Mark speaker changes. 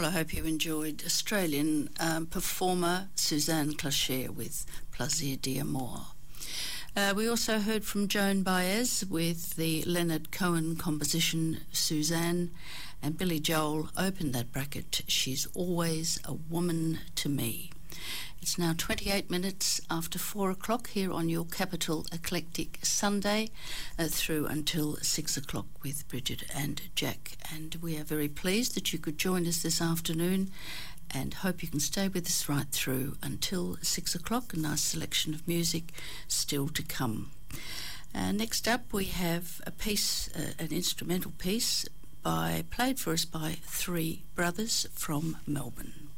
Speaker 1: I hope you enjoyed Australian performer Suzanne Clocher with Plaisir d'Amour. We also heard from Joan Baez with the Leonard Cohen composition Suzanne, and Billy Joel opened that bracket, She's Always a Woman to Me. It's now 28 minutes after 4 o'clock here on your Capital Eclectic Sunday through until 6 o'clock with Bridget and Jack. And we are very pleased that you could join us this afternoon and hope you can stay with us right through until 6 o'clock. A nice selection of music still to come. Next up we have a piece, an instrumental piece played for us by three brothers from Melbourne.